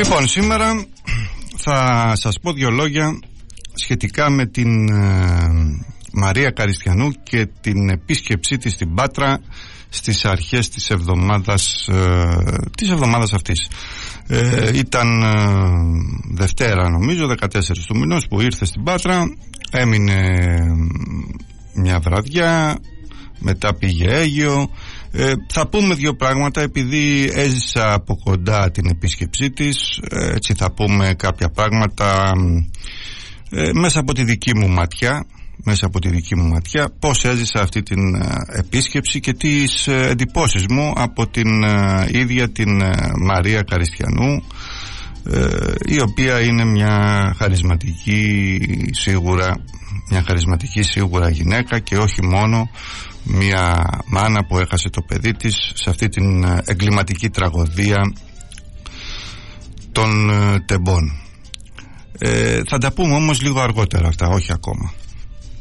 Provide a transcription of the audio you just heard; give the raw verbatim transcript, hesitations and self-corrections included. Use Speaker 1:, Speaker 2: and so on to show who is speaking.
Speaker 1: Λοιπόν, σήμερα θα σας πω δύο λόγια σχετικά με την ε, Μαρία Καριστιανού και την επίσκεψή της στην Πάτρα στις αρχές της εβδομάδας, ε, της εβδομάδας αυτής. Ε, ήταν ε, Δευτέρα, νομίζω, δεκατέσσερις του μηνός που ήρθε στην Πάτρα, έμεινε μια βραδιά, μετά πήγε Αίγυο. Ε, θα πούμε δύο πράγματα, επειδή έζησα από κοντά την επίσκεψή της, έτσι θα πούμε κάποια πράγματα ε, μέσα από τη δική μου ματιά, μέσα από τη δική μου ματιά, πώς έζησα αυτή την ε, επίσκεψη και τις ε, εντυπώσεις μου από την ε, ίδια την ε, Μαρία Καριστιανού, ε, η οποία είναι μια χαρισματική σίγουρα, μια χαρισματική σίγουρα γυναίκα, και όχι μόνο μια μάνα που έχασε το παιδί της σε αυτή την εγκληματική τραγωδία των τεμπών. Ε, θα τα πούμε όμως λίγο αργότερα αυτά, όχι ακόμα.